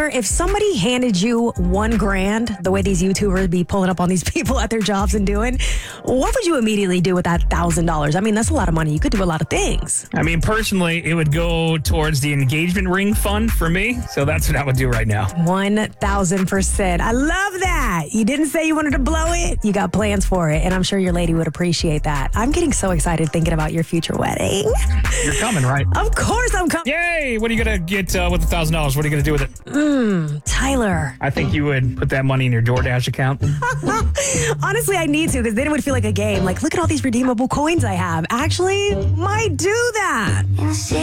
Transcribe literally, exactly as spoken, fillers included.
Tyler, if somebody handed you one grand, the way these YouTubers be pulling up on these people at their jobs and doing, what would you immediately do with that thousand dollars? I mean, that's a lot of money. You could do a lot of things. I mean, personally, it would go towards the engagement ring fund for me. So that's what I would do right now. One thousand percent. I love that. You didn't say you wanted to blow it. You got plans for it. And I'm sure your lady would appreciate that. I'm getting so excited thinking about your future wedding. You're coming, right? Of course I'm coming. Yay! What are you going to get uh, with the one thousand dollars? What are you going to do with it? Mmm, Tyler. I think you would put that money in your DoorDash account. Honestly, I need to, because then it would feel like a game. Like, look at all these redeemable coins I have. Actually, might do that.